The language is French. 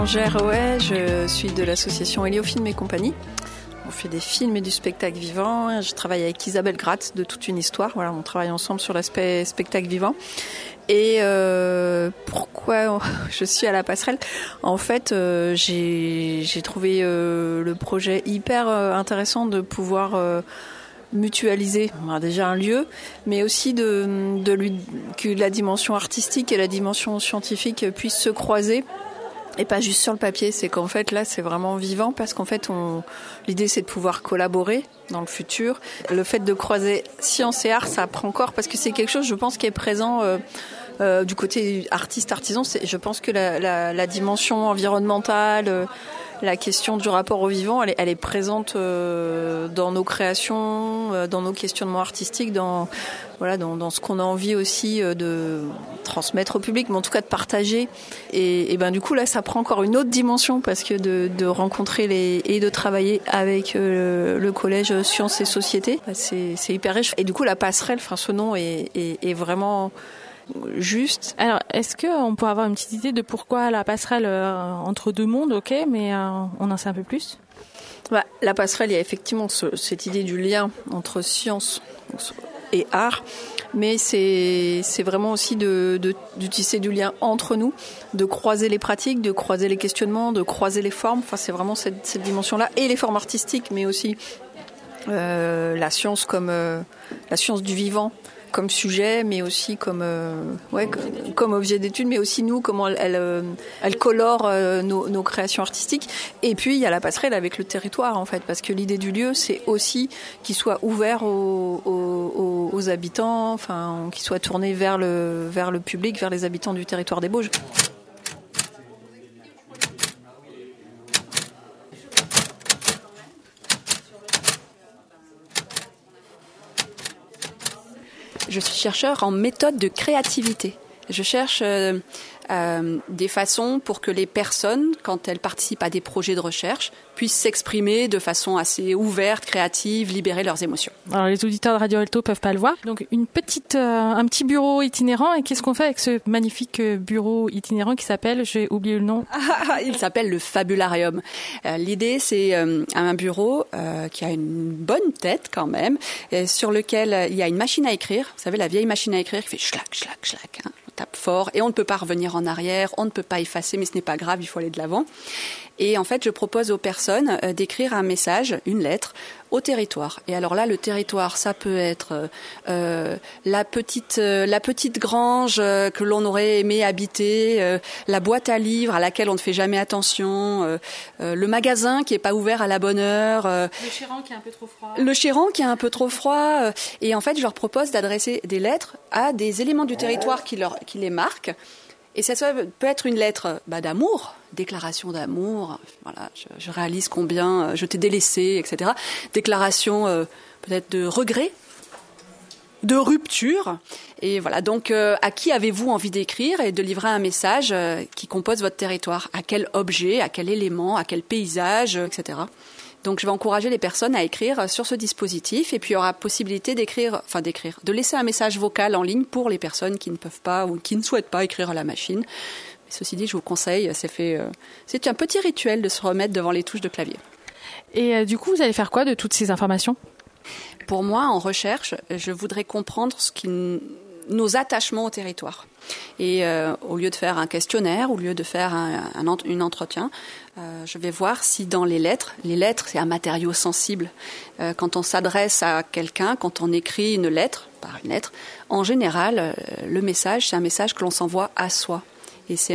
Angère, ouais, je suis de l'association Héliofilm et compagnie. On fait des films et du spectacle vivant. Je travaille avec Isabelle Gratz de Toute une histoire. Voilà, on travaille ensemble sur l'aspect spectacle vivant. Et pourquoi je suis à la passerelle ? En fait, j'ai trouvé le projet hyper intéressant de pouvoir mutualiser déjà un lieu, mais aussi que la dimension artistique et la dimension scientifique puissent se croiser. Et pas juste sur le papier, c'est qu'en fait là c'est vraiment vivant parce qu'en fait l'idée c'est de pouvoir collaborer dans le futur. Le fait de croiser science et art, ça prend corps parce que c'est quelque chose je pense qui est présent du côté artiste-artisan. Je pense que la dimension environnementale, la question du rapport au vivant, elle est présente dans nos créations, dans nos questionnements artistiques, dans ce qu'on a envie aussi de transmettre au public, mais en tout cas de partager. Et ben du coup là, ça prend encore une autre dimension parce que de rencontrer et de travailler avec le collège Sciences et Société, c'est hyper riche. Et du coup la passerelle, ce nom est vraiment juste. Alors, est-ce qu'on peut avoir une petite idée de pourquoi la passerelle entre deux mondes, ok, mais on en sait un peu plus ? La passerelle, il y a effectivement cette idée du lien entre science et art, mais c'est vraiment aussi de tisser du lien entre nous, de croiser les pratiques, de croiser les questionnements, de croiser les formes. Enfin, c'est vraiment cette dimension-là, et les formes artistiques, mais aussi la science comme la science du vivant comme sujet, mais aussi comme objet d'étude, mais aussi nous, comment elle colore nos créations artistiques. Et puis, il y a la passerelle avec le territoire, en fait, parce que l'idée du lieu, c'est aussi qu'il soit ouvert aux habitants, enfin, qu'il soit tourné vers le public, vers les habitants du territoire des Bauges. Je suis chercheur en méthode de créativité. Je cherche des façons pour que les personnes, quand elles participent à des projets de recherche, puissent s'exprimer de façon assez ouverte, créative, libérer leurs émotions. Alors les auditeurs de Radio Alto peuvent pas le voir. Donc un petit bureau itinérant. Et qu'est-ce qu'on fait avec ce magnifique bureau itinérant qui s'appelle, j'ai oublié le nom. Il s'appelle le Fabularium. L'idée, c'est un bureau qui a une bonne tête quand même, sur lequel il y a une machine à écrire. Vous savez, la vieille machine à écrire qui fait schlac, schlac, schlac. Hein. On tape fort et on ne peut pas revenir en arrière, on ne peut pas effacer, mais ce n'est pas grave, il faut aller de l'avant. Et en fait, je propose aux personnes d'écrire un message, une lettre, au territoire. Et alors là, le territoire, ça peut être la petite grange que l'on aurait aimé habiter, la boîte à livres à laquelle on ne fait jamais attention, le magasin qui est pas ouvert à la bonne heure, le chéran qui est un peu trop froid. Le chéran qui est un peu trop froid. Et en fait, je leur propose d'adresser des lettres à des éléments du territoire qui les marquent. Et ça peut être une lettre d'amour, déclaration d'amour, voilà, je réalise combien je t'ai délaissé, etc. Déclaration peut-être de regret, de rupture. Et voilà, donc à qui avez-vous envie d'écrire et de livrer un message qui compose votre territoire ? À quel objet, à quel élément, à quel paysage, etc. Donc je vais encourager les personnes à écrire sur ce dispositif et puis il y aura possibilité de laisser un message vocal en ligne pour les personnes qui ne peuvent pas ou qui ne souhaitent pas écrire à la machine. Mais ceci dit, je vous conseille, c'est un petit rituel de se remettre devant les touches de clavier. Et du coup, vous allez faire quoi de toutes ces informations ? Pour moi, en recherche, je voudrais comprendre nos attachements au territoire. Et au lieu de faire un questionnaire, au lieu de faire un entretien, je vais voir si dans les lettres c'est un matériau sensible. Quand on s'adresse à quelqu'un, quand on écrit une lettre, en général, le message, c'est un message que l'on s'envoie à soi. Et c'est